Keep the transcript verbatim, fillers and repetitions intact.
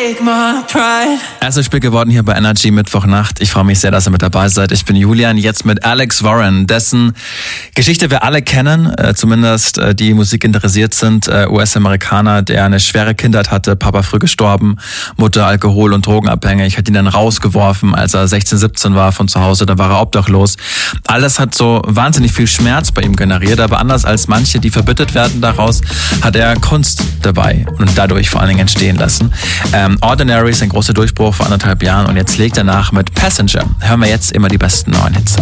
take my pride. Erstes Spiel geworden hier bei Energy Mittwochnacht. Ich freue mich sehr, dass ihr mit dabei seid. Ich bin Julian, jetzt mit Alex Warren, dessen Geschichte wir alle kennen, äh, zumindest äh, die Musik interessiert sind. Äh, U S-Amerikaner, der eine schwere Kindheit hatte, Papa früh gestorben, Mutter alkohol- und drogenabhängig, hat ihn dann rausgeworfen, als er sechzehn, siebzehn war von zu Hause, da war er obdachlos. Alles hat so wahnsinnig viel Schmerz bei ihm generiert, aber anders als manche, die verbittert werden daraus, hat er Kunst dabei und dadurch vor allen Dingen entstehen lassen. Ähm, Ordinary ist ein großer Durchbruch vor anderthalb Jahren und jetzt legt er nach mit Passenger. Hören wir jetzt immer die besten neuen Hits.